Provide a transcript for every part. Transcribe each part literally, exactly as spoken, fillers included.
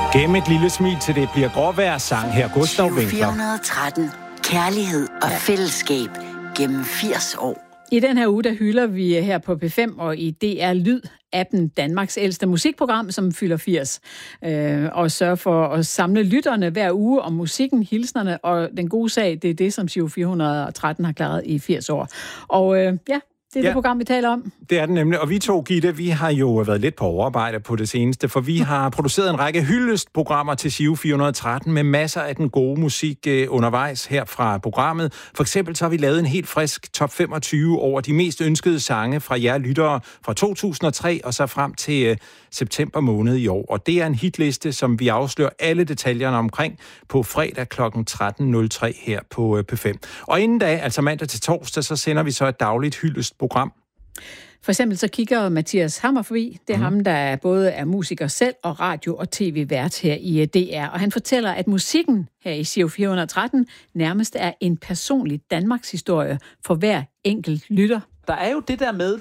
Gem et lille smil til det bliver gråvejr-sang her, Gustav Winckler. fire hundrede og tretten. Kærlighed og fællesskab gennem firs år. I den her uge, der hylder vi her på P fem og i D R Lyd appen Danmarks ældste musikprogram, som fylder firs, øh, og sørger for at samle lytterne hver uge om musikken, hilsnerne og den gode sag. Det er det, som Giro fire hundrede og tretten har klaret i firs år. Og øh, ja, det er ja, det program, vi taler om. Det er det nemlig. Og vi to, Gitte, vi har jo været lidt på overarbejde på det seneste, for vi har produceret en række hyldestprogrammer til Giro fire hundrede og tretten med masser af den gode musik øh, undervejs her fra programmet. For eksempel så har vi lavet en helt frisk top femogtyve over de mest ønskede sange fra jer lyttere fra to tusind og tre og så frem til øh, september måned i år. Og det er en hitliste, som vi afslører alle detaljerne omkring på fredag klokken tretten nul tre her på øh, P fem. Og inden da, altså mandag til torsdag, så sender vi så et dagligt hyldest program. For eksempel så kigger Mathias Hammer forbi. Det er mm. ham, der både er musiker selv og radio- og tv-vært her i D R. Og han fortæller, at musikken her i Giro fire hundrede og tretten nærmest er en personlig Danmarks historie for hver enkelt lytter. Der er jo det der med,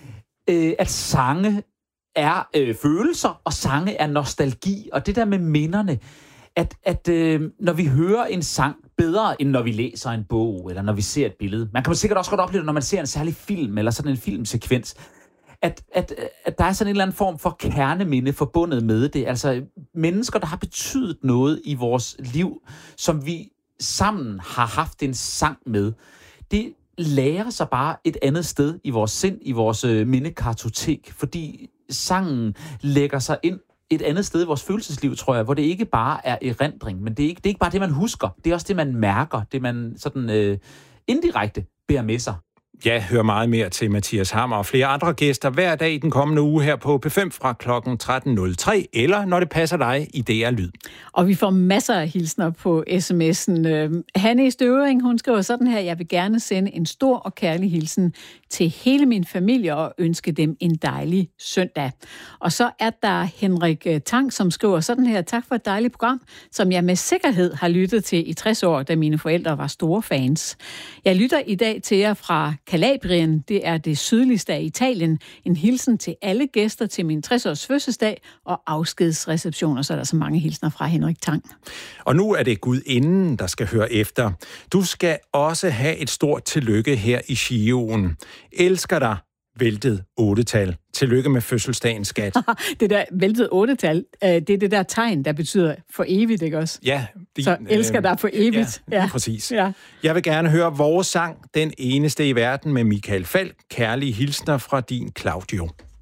øh, at sange er øh, følelser, og sange er nostalgi. Og det der med minderne, at, at øh, når vi hører en sang bedre, end når vi læser en bog, eller når vi ser et billede. Man kan sikkert også godt opleve det, når man ser en særlig film, eller sådan en filmsekvens, at, at, at der er sådan en eller anden form for kerneminde forbundet med det. Altså mennesker, der har betydet noget i vores liv, som vi sammen har haft en sang med. Det lærer sig bare et andet sted i vores sind, i vores øh, mindekartotek, fordi sangen lægger sig ind et andet sted i vores følelsesliv, tror jeg, hvor det ikke bare er erindring, men det er ikke, det er ikke bare det, man husker. Det er også det, man mærker, det man sådan øh, indirekte bærer med sig. Ja, hør meget mere til Mathias Hammer og flere andre gæster hver dag i den kommende uge her på P fem fra klokken tretten nul tre, eller når det passer dig i D R Lyd. Og vi får masser af hilsner på sms'en. Hanne i Støvring, hun skriver sådan her: jeg vil gerne sende en stor og kærlig hilsen til hele min familie og ønske dem en dejlig søndag. Og så er der Henrik Tang, som skriver sådan her: tak for et dejligt program, som jeg med sikkerhed har lyttet til i tres år, da mine forældre var store fans. Jeg lytter i dag til jer fra Calabrien, det er det sydligste af Italien. En hilsen til alle gæster til min tres-års fødselsdag og afskedsreceptioner, så er der så mange hilsner fra Henrik Tang. Og nu er det Gudinden, der skal høre efter. Du skal også have et stort tillykke her i Giroen. Elsker dig, væltet otte-tal. Tillykke med fødselsdagen, skat. Det der væltet otte-tal, det er det der tegn, der betyder for evigt, ikke også? Ja. Din, så elsker dig for evigt. Ja, ja. Præcis. Ja. Jeg vil gerne høre vores sang, Den eneste i verden med Michael Falk. Kærlige hilsner fra din Claudio.